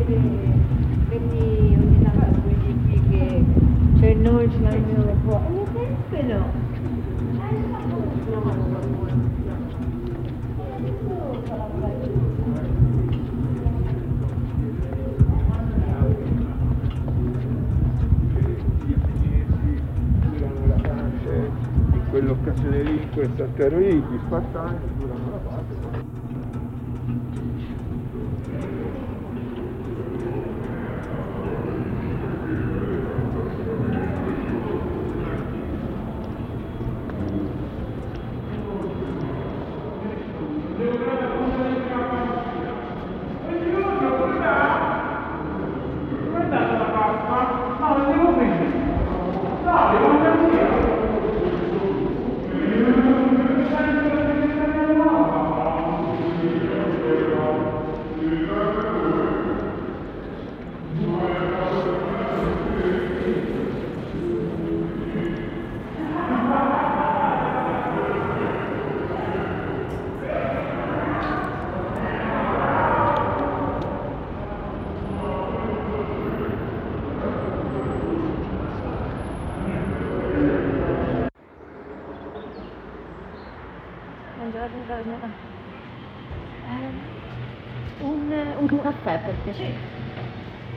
Metti ogni tanto quelli qui che c'è il nome ci almeno un po'. E le teste no. In quell'occasione lì, in questa terra lì, gli spartani durano la Pasqua. Un caffè per piacere.